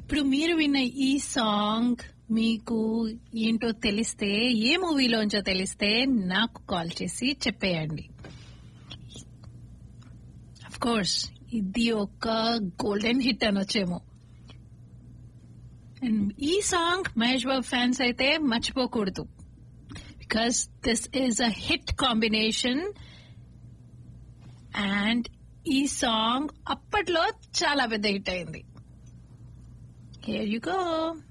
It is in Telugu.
ఇప్పుడు మీరు విన్న ఈ సాంగ్ మీకు ఏంటో తెలిస్తే, ఏ మూవీలోంచో తెలిస్తే నాకు కాల్ చేసి చెప్పేయండి. అఫ్ కోర్స్ ఇది ఒక గోల్డెన్ హిట్ అనొచ్చేమో. ఈ సాంగ్ మహేష్ బాబు ఫ్యాన్స్ అయితే మర్చిపోకూడదు, because this is a hit combination. And ఈ సాంగ్ అప్పట్లో చాలా పెద్ద హిట్ అయింది. Here you go.